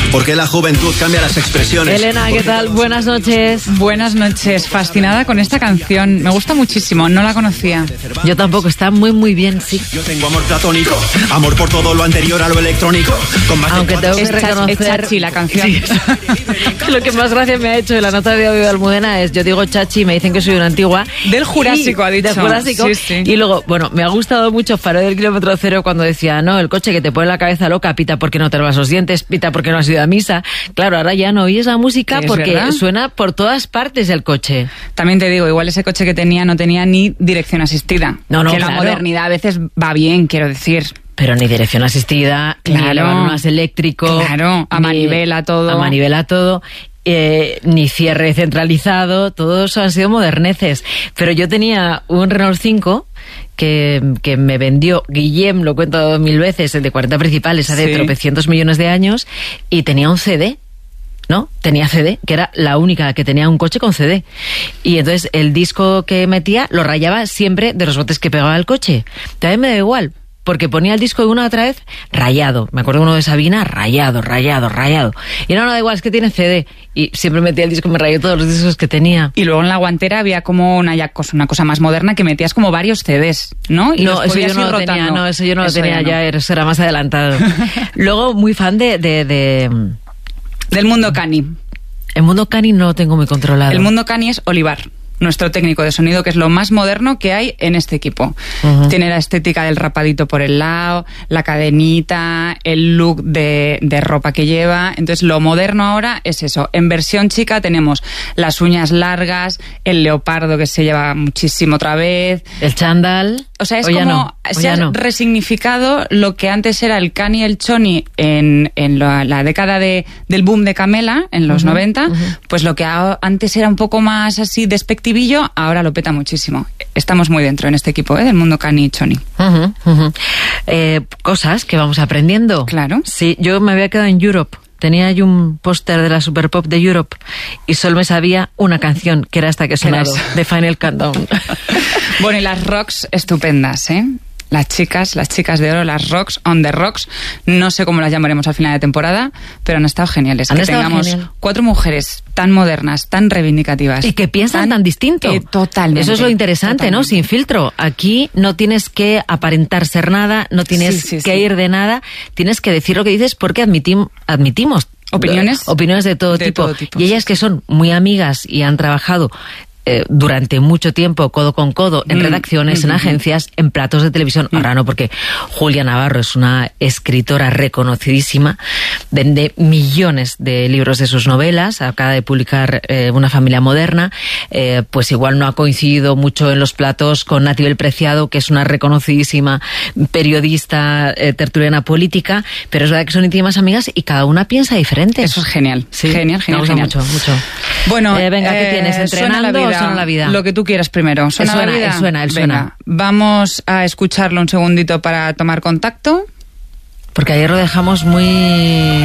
¿Por qué la juventud cambia las expresiones? Elena, ¿qué tal? Buenas noches. Buenas noches, fascinada con esta canción. Me gusta muchísimo, no la conocía. Yo tampoco, está muy muy bien, sí. Yo tengo amor platónico, amor por todo lo anterior a lo electrónico. Con más Aunque tengo que reconocer... Es chachi la canción. Sí. Lo que más gracia me ha hecho de la nota de audio de Almudena es, yo digo chachi y me dicen que soy una antigua. Del Jurásico, ha dicho. Del Jurásico. Sí, sí. Y luego, bueno, me ha gustado mucho Faro del Kilómetro Cero cuando decía, no, el coche que te pone la cabeza loca, pita porque no te lavas los dientes, pita porque no has ido a misa. Claro, ahora ya no oyes la música porque ¿verdad? Suena por todas partes del coche. También te digo, igual ese coche que tenía no tenía ni dirección asistida. No, que claro. La modernidad a veces va bien, quiero decir. Pero ni dirección asistida, claro, ni elevador eléctrico. Claro, a manivela todo. A manivela todo. Ni cierre centralizado, todos han sido moderneces. Pero yo tenía un Renault 5 que me vendió Guillem, lo cuento 1000 veces, el de 40 principales hace tropecientos millones de años, y tenía un CD. ¿No? Tenía CD, que era la única que tenía un coche con CD. Y entonces el disco que metía lo rayaba siempre de los botes que pegaba el coche. También me da igual, porque ponía el disco de una otra vez rayado. Me acuerdo uno de Sabina, rayado. Y no, da igual, es que tiene CD. Y siempre metía el disco, me rayó todos los discos que tenía. Y luego en la guantera había como una cosa más moderna que metías como varios CDs, ¿no? Y no, eso yo no lo tenía, no, eso yo no lo tenía ya, eso era más adelantado. Luego, muy fan del mundo Cani. El mundo Cani no lo tengo muy controlado. El mundo Cani es Olivar, nuestro técnico de sonido, que es lo más moderno que hay en este equipo. Tiene la estética del rapadito por el lado, la cadenita, el look de ropa que lleva. Entonces lo moderno ahora es eso. En versión chica tenemos las uñas largas, el leopardo que se lleva muchísimo otra vez, el chándal. O sea, es como se ha resignificado lo que antes era el Cani y el Choni en la década del boom de Camela, en los 90, pues lo que antes era un poco más así despectivillo, ahora lo peta muchísimo. Estamos muy dentro en este equipo del mundo Cani y Choni. Cosas que vamos aprendiendo. Claro. Sí, yo me había quedado en Europe. Tenía ahí un póster de la Super Pop de Europe y solo me sabía una canción, que era esta que he sonado, de Final Countdown. Bueno, y las rocks estupendas, ¿eh? Las chicas de oro, las rocks, on the rocks, no sé cómo las llamaremos al final de temporada, pero han estado geniales. Que tengamos 4 mujeres tan modernas, tan reivindicativas. Y que piensan tan distinto. Totalmente. Eso es lo interesante, ¿no? Sin filtro. Aquí no tienes que aparentar ser nada, no tienes que ir de nada, tienes que decir lo que dices porque admitimos opiniones de todo tipo. Y ellas que son muy amigas y han trabajado durante mucho tiempo codo con codo en redacciones, en agencias, en platos de televisión. Ahora no, porque Julia Navarro es una escritora reconocidísima, vende millones de libros de sus novelas, acaba de publicar Una familia moderna, pues igual no ha coincidido mucho en los platos con Natibel Preciado, que es una reconocidísima periodista tertuliana política, pero es verdad que son íntimas amigas y cada una piensa diferente. Eso es genial. Sí, genial. Mucho. Bueno, venga, ¿qué tienes? ¿Entrenando o suena la vida? Lo que tú quieras primero. ¿Suena la vida? Él suena. Vamos a escucharlo un segundito para tomar contacto. Porque ayer lo dejamos muy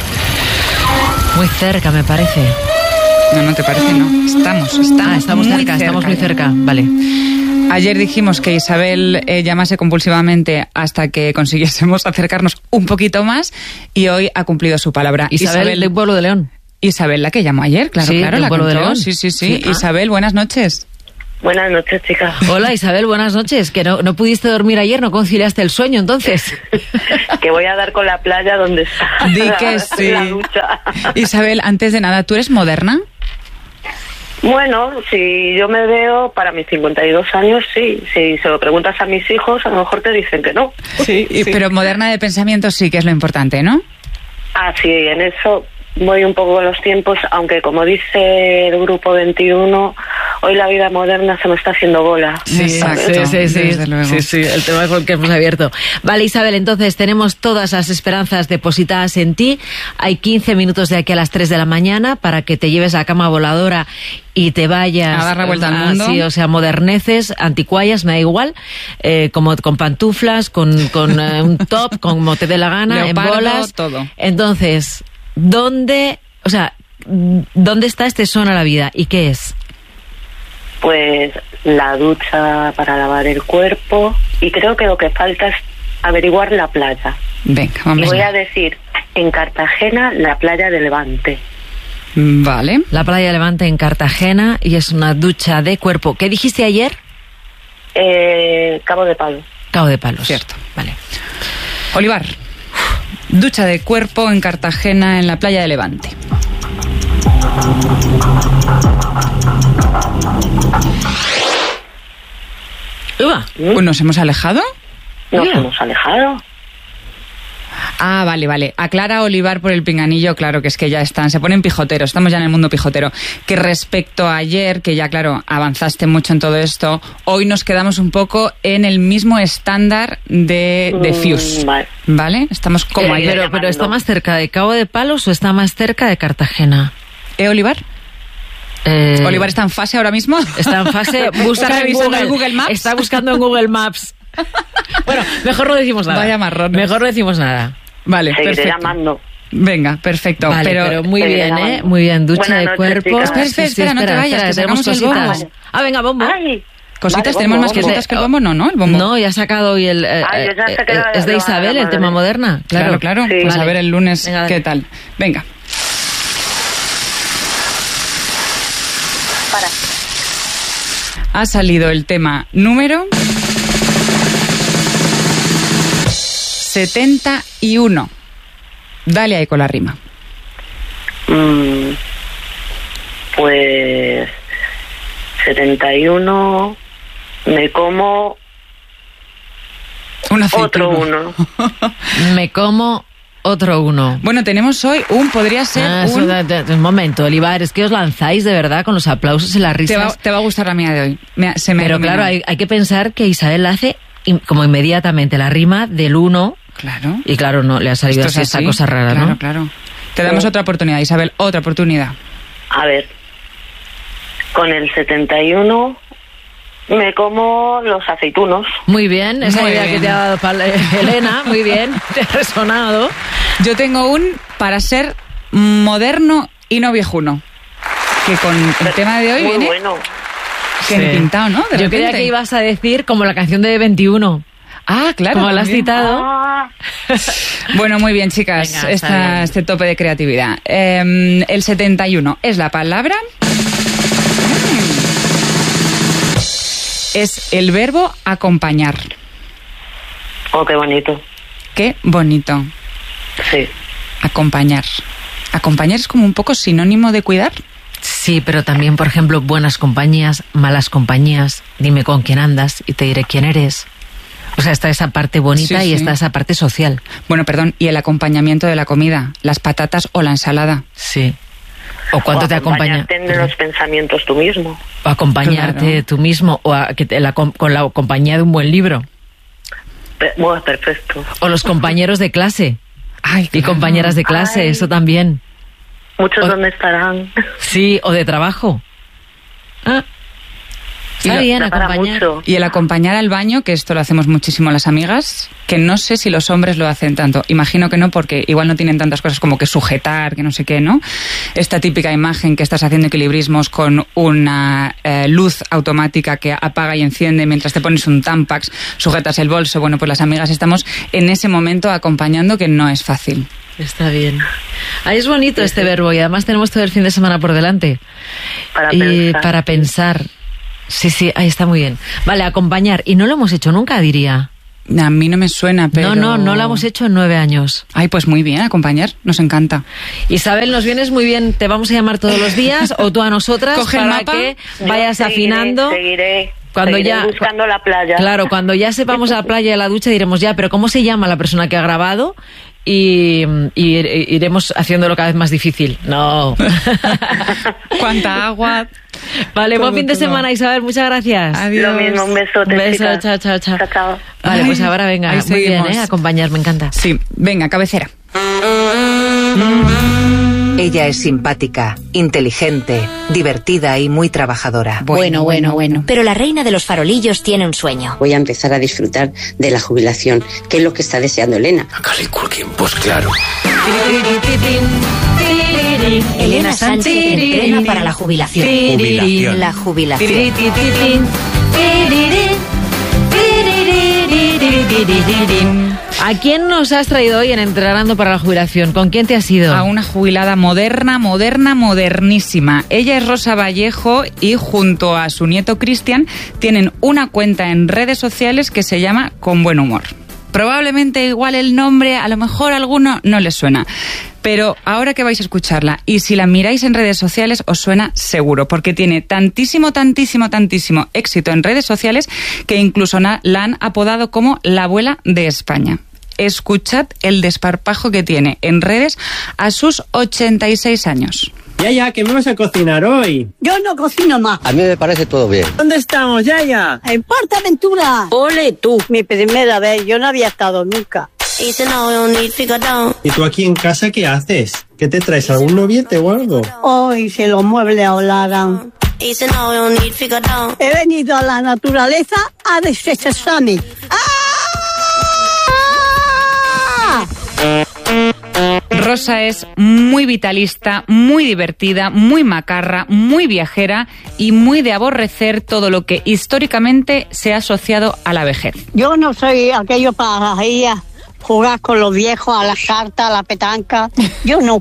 cerca, me parece. No te parece, no. Estamos muy cerca. Estamos muy cerca, vale. Ayer dijimos que Isabel llamase compulsivamente hasta que consiguiésemos acercarnos un poquito más y hoy ha cumplido su palabra. Isabel de Pueblo de León. Isabel, la que llamó ayer, claro, la Pueblo contó. De León. Sí. Isabel, buenas noches. Buenas noches, chicas. Hola, Isabel, buenas noches. Que no pudiste dormir ayer, no conciliaste el sueño, entonces. Que voy a dar con la playa donde está. Di que sí. La ducha. Isabel, antes de nada, ¿tú eres moderna? Bueno, si yo me veo para mis 52 años, sí. Si se lo preguntas a mis hijos, a lo mejor te dicen que no. Sí. Pero moderna de pensamiento sí que es lo importante, ¿no? Ah, sí, en eso voy un poco con los tiempos, aunque como dice el Grupo 21, hoy la vida moderna se me está haciendo bola. Sí, el tema con el que hemos abierto. Vale, Isabel, entonces tenemos todas las esperanzas depositadas en ti. Hay 15 minutos de aquí a las 3 de la mañana para que te lleves a cama voladora y te vayas a dar la vuelta al mundo. Sí, o sea, moderneces, anticuallas, me da igual, como con pantuflas, con un top, como te dé la gana, leopardo, en bolas. Todo. Entonces, ¿dónde está este son a la vida y qué es? Pues la ducha para lavar el cuerpo, y creo que lo que falta es averiguar la playa. Venga, vamos. Y voy a decir, en Cartagena, la playa de Levante. Vale. La playa de Levante en Cartagena y es una ducha de cuerpo. ¿Qué dijiste ayer? Cabo de Palos. Cabo de Palos. Cierto. Vale. Olivar, ducha de cuerpo en Cartagena en la playa de Levante. ¿Nos hemos alejado? Nos hemos alejado. Ah, vale. Aclara Olivar por el pinganillo, claro, que es que ya se ponen pijoteros, estamos ya en el mundo pijotero. Que respecto a ayer, que ya, claro, avanzaste mucho en todo esto, hoy nos quedamos un poco en el mismo estándar de Fuse. Vale. Estamos como ayer. Pero ¿está más cerca de Cabo de Palos o está más cerca de Cartagena? Olivar? ¿Olivar está en fase ahora mismo? Está en fase, ¿Está revisando el Google Maps? Está buscando en Google Maps. Bueno, mejor no decimos nada. Vaya marrón. Mejor no decimos nada. Vale, seguiré perfecto. llamando. Venga, perfecto. Vale, pero muy bien, ¿eh? Muy bien, ducha Buenas de noches, cuerpo. chicas. Espera, no te vayas, que tenemos sacamos el cositas. bombo. Ah, venga, bombo. Ay, ¿Cositas? vale, ¿Tenemos bombo, más bombo. cositas que el bombo? No, el bombo. No, ya ha sacado hoy el... yo ya saqué es de Isabel, el tema Moderna. Claro. Sí. Pues Vale. a ver el lunes Venga, qué tal. Venga. Para. Ha salido el tema número 71. Dale ahí con la rima. Pues 71, me como Un aceituno. otro uno. Me como otro uno. Bueno, tenemos hoy podría ser Un momento, Olivar, es que os lanzáis de verdad con los aplausos y las risas. Te va a gustar la mía de hoy. Pero claro, hay que pensar que Isabel hace como inmediatamente la rima del 1. Claro. Y claro, no le ha salido Esto es así esta así. cosa rara, Claro, ¿no? claro. Te damos otra oportunidad, Isabel, otra oportunidad. A ver, con el 71 me como los aceitunos. Muy bien, esa Muy idea bien. que te ha dado Elena, muy bien, te ha resonado. Yo tengo para ser moderno y no viejuno. Que con el tema de hoy Muy viene bueno. que Sí. ni pintado, ¿no? De Yo creía repente. que ibas a decir como la canción de 21. Ah, claro. Como la has también. citado. Ah, Bueno, muy bien, chicas. Venga, está bien. Este tope de creatividad. El 71 es la palabra. Es el verbo acompañar. oh, qué bonito. Qué bonito. Sí. Acompañar. Acompañar es como un poco sinónimo de cuidar. Sí, pero también, por ejemplo, buenas compañías, malas compañías, dime con quién andas y te diré quién eres. O sea, está esa parte bonita Sí, y sí. está esa parte social. Bueno, perdón, y el acompañamiento de la comida, las patatas o la ensalada. Sí. O cuánto O te acompaña. acompañarte en los pensamientos tú mismo. O acompañarte Claro. tú mismo, o con la compañía de un buen libro. Bueno, perfecto. O los compañeros de clase Ay, y claro. compañeras de clase, Ay. eso también. Muchos dónde estarán. Sí, o de trabajo. Ah, Y está lo- bien Da para acompañar. mucho. Y el acompañar al baño, que esto lo hacemos muchísimo las amigas, que no sé si los hombres lo hacen tanto. Imagino que no, porque igual no tienen tantas cosas como que sujetar, que no sé qué, ¿no? Esta típica imagen que estás haciendo equilibrismos con una luz automática que apaga y enciende mientras te pones un Tampax, sujetas el bolso. Bueno, pues las amigas estamos en ese momento acompañando, que no es fácil. Está bien. Ahí es bonito este verbo y además tenemos todo el fin de semana por delante. Para y pensar. para pensar. Sí, sí, ahí está muy bien. Vale, acompañar. Y no lo hemos hecho nunca, diría. A mí no me suena, pero... No lo hemos hecho en 9 años. Ay, pues muy bien, acompañar, nos encanta. Isabel, nos vienes muy bien. Te vamos a llamar todos los días o tú a nosotras Coge el para mapa. que Yo vayas afinando. Seguiré Cuando ya buscando la playa. Claro, cuando ya sepamos la playa y la ducha diremos ya, pero ¿cómo se llama la persona que ha grabado? Y iremos haciéndolo cada vez más difícil. No. ¿Cuánta agua? Vale, Todo, buen fin de todo. semana, Isabel. Muchas gracias. Adiós. Lo mismo, un besote, Un beso, chicas. chao, chao, chao. Chao, chao. Vale, Ay, pues ahora venga. ahí Muy bien, seguimos. acompañar, me encanta. Sí, venga, cabecera. Ella es simpática, inteligente, divertida y muy trabajadora. Bueno. Pero la reina de los farolillos tiene un sueño. Voy a empezar a disfrutar de la jubilación, que es lo que está deseando Elena. Macaulay Culkin, pues claro. Elena Sánchez entrena para la jubilación. Jubilación. La jubilación. ¿A quién nos has traído hoy en Entrenando para la Jubilación? ¿Con quién te has ido? A una jubilada modernísima. Ella es Rosa Vallejo y junto a su nieto Cristian tienen una cuenta en redes sociales que se llama Con Buen Humor. Probablemente igual el nombre, a lo mejor a alguno no les suena. Pero ahora que vais a escucharla, y si la miráis en redes sociales, os suena seguro, porque tiene tantísimo éxito en redes sociales que incluso la han apodado como la abuela de España. Escuchad el desparpajo que tiene en redes a sus 86 años. Yaya, ¿qué me vas a cocinar hoy? Yo no cocino más. A mí me parece todo bien. ¿Dónde estamos, Yaya? En PortAventura. Ole tú. Mi primera vez, yo no había estado nunca. ¿Y tú aquí en casa qué haces? ¿Qué te traes? ¿Algún noviete o algo? Hoy se los muebles hablarán. He venido a la naturaleza a desestresarme. Rosa es muy vitalista, muy divertida, muy macarra, muy viajera y muy de aborrecer todo lo que históricamente se ha asociado a la vejez. Yo no soy aquello para ir a jugar con los viejos, a la carta, a la petanca. Yo no.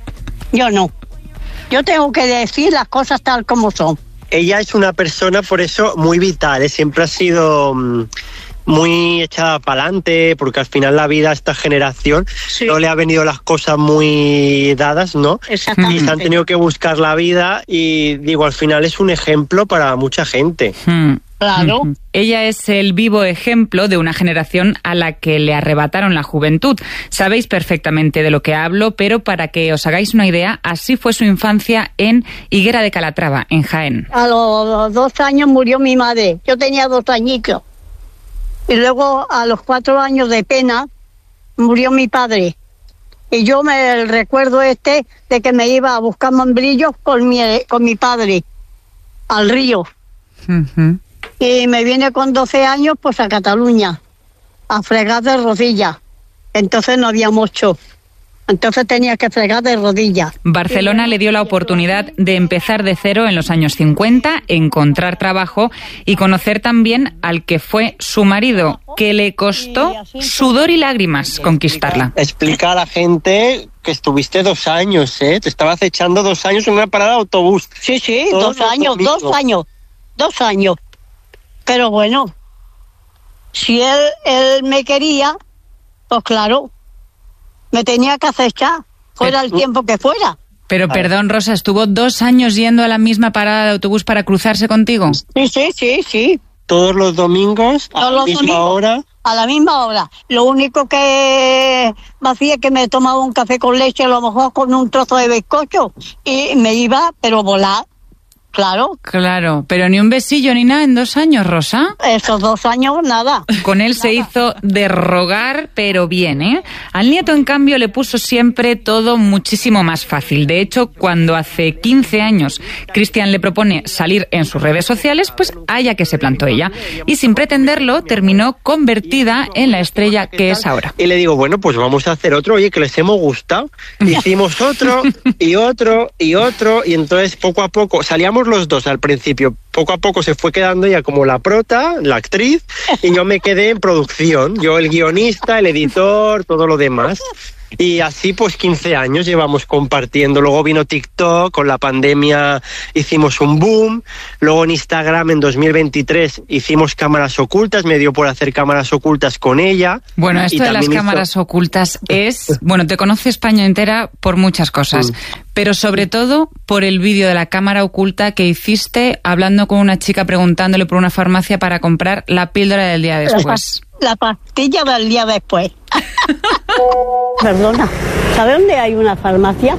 Yo tengo que decir las cosas tal como son. Ella es una persona, por eso, muy vital, ¿eh? Siempre ha sido muy echada para adelante, porque al final la vida a esta generación no le ha venido las cosas muy dadas, ¿no? Exactamente. Y se han tenido que buscar la vida y, digo, al final es un ejemplo para mucha gente. Claro. Ella es el vivo ejemplo de una generación a la que le arrebataron la juventud. Sabéis perfectamente de lo que hablo, pero para que os hagáis una idea, así fue su infancia en Higuera de Calatrava, en Jaén. A los 2 años murió mi madre. Yo tenía 2 añitos. Y luego, a los 4 años de pena, murió mi padre. Y yo me recuerdo de que me iba a buscar membrillos con mi padre al río. Y me vine con 12 años pues a Cataluña, a fregar de rodillas. Entonces no había mucho. Entonces tenía que fregar de rodillas. Barcelona le dio la oportunidad de empezar de cero en los años 50, encontrar trabajo y conocer también al que fue su marido, que le costó sudor y lágrimas conquistarla. Explica a la gente que estuviste 2 años, ¿eh? Te estabas echando 2 años en una parada de autobús. Sí, 2 años, 2 años. 2 años. Pero bueno, si él me quería, pues claro, me tenía que acechar, fuera el tiempo que fuera. Pero perdón, Rosa, ¿estuvo 2 años yendo a la misma parada de autobús para cruzarse contigo? Sí. Todos los domingos, a la misma hora. A la misma hora. Lo único que me hacía es que me tomaba un café con leche, a lo mejor con un trozo de bizcocho, y me iba, pero volar. Claro, pero ni un besillo ni nada en 2 años, Rosa. Esos 2 años, nada. Con él se hizo de rogar, pero bien, ¿eh? Al nieto, en cambio, le puso siempre todo muchísimo más fácil. De hecho, cuando hace 15 años Cristian le propone salir en sus redes sociales, pues allá que se plantó ella. Y sin pretenderlo, terminó convertida en la estrella que es ahora. Y le digo, bueno, pues vamos a hacer otro, oye, que les hemos gustado. Hicimos otro, y entonces poco a poco salíamos los dos al principio. Poco a poco se fue quedando ella como la prota, la actriz, y yo me quedé en producción. Yo el guionista, el editor, todo lo demás. Y así pues 15 años llevamos compartiendo. Luego vino TikTok, con la pandemia hicimos un boom. Luego en Instagram en 2023 hicimos cámaras ocultas, me dio por hacer cámaras ocultas con ella. Bueno, esto de las cámaras ocultas es... Bueno, te conoce España entera por muchas cosas, pero sobre todo por el vídeo de la cámara oculta que hiciste hablando con una chica preguntándole por una farmacia para comprar la píldora del día después. La pastilla del día después. Perdona, ¿sabe dónde hay una farmacia?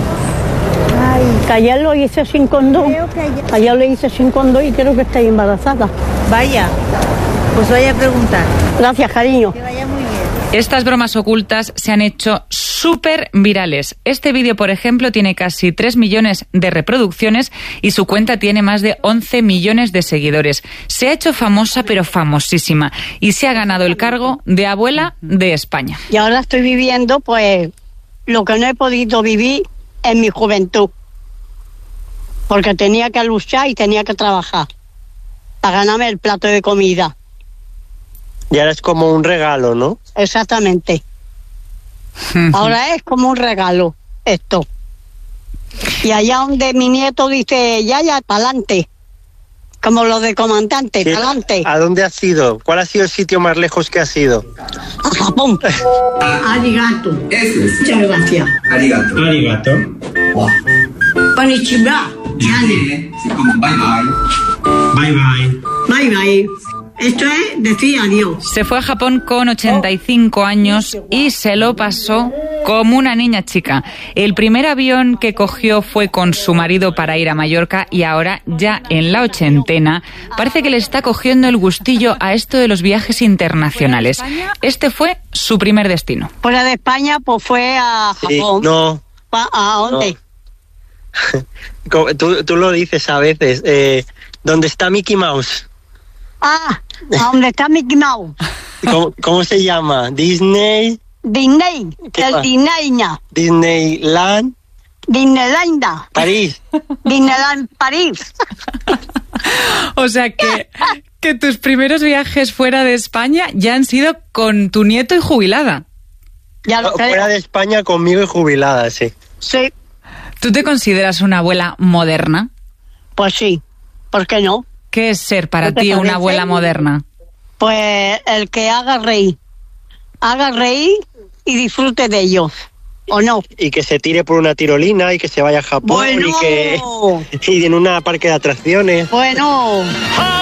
Que ayer lo hice sin condón. Ayer lo hice sin condón y creo que está embarazada. Vaya, pues vaya a preguntar. Gracias, cariño. Que vaya muy bien. Estas bromas ocultas se han hecho súper virales. Este vídeo, por ejemplo, tiene casi 3 millones de reproducciones y su cuenta tiene más de 11 millones de seguidores. Se ha hecho famosa, pero famosísima, y se ha ganado el cargo de abuela de España. Y ahora estoy viviendo, pues, lo que no he podido vivir en mi juventud. Porque tenía que luchar y tenía que trabajar para ganarme el plato de comida. Y ahora es como un regalo, ¿no? Exactamente. Ahora es como un regalo esto. Y allá donde mi nieto dice, ya, pa'lante. Como lo de comandante, pa'lante. ¿A dónde has ido? ¿Cuál ha sido el sitio más lejos que has ido? A Japón. Arigato. Muchas gracias. Arigato. Konnichiwa. Bye bye. Esto es decir adiós. Se fue a Japón con 85 años y se lo pasó como una niña chica. El primer avión que cogió fue con su marido para ir a Mallorca y ahora, ya en la 80, parece que le está cogiendo el gustillo a esto de los viajes internacionales. Este fue su primer destino. Fuera de España, pues fue a Japón. Sí, no. ¿A dónde? No. Tú lo dices a veces. ¿Dónde está Mickey Mouse? ¿A dónde está Mickey Mouse? ¿Cómo se llama? Disney. Disney. El Disneyna. Disneyland. Disneyland. París. Disneyland París. O sea que tus primeros viajes fuera de España ya han sido con tu nieto y jubilada. Ya lo creo. Fuera de España conmigo y jubilada, sí. Sí. ¿Tú te consideras una abuela moderna? Pues sí. ¿Por qué no? ¿Qué es ser para ti una abuela moderna? Pues el que haga reír y disfrute de ello, ¿o no? Y que se tire por una tirolina y que se vaya a Japón y en una parque de atracciones. Bueno.